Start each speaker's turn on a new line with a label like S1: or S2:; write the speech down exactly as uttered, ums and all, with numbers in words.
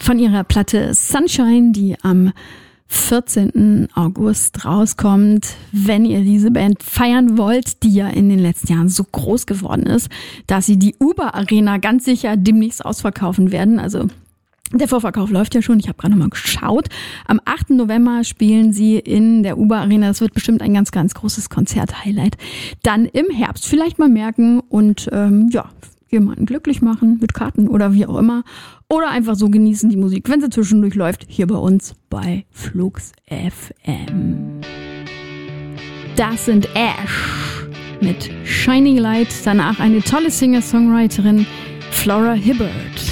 S1: von ihrer Platte Sunshine, die am vierzehnten August rauskommt. Wenn ihr diese Band feiern wollt, die ja in den letzten Jahren so groß geworden ist, dass sie die Uber Arena ganz sicher demnächst ausverkaufen werden. Also der Vorverkauf läuft ja schon, ich habe gerade nochmal geschaut. Am achten November spielen sie in der Uber Arena. Das wird bestimmt ein ganz, ganz großes Konzert-Highlight. Dann im Herbst vielleicht mal merken und ähm, ja, jemanden glücklich machen mit Karten oder wie auch immer. Oder einfach so genießen die Musik, wenn sie zwischendurch läuft, hier bei uns bei Flux F M. Das sind Ash mit Shining Light. Danach eine tolle Singer-Songwriterin, Flora Hibbert.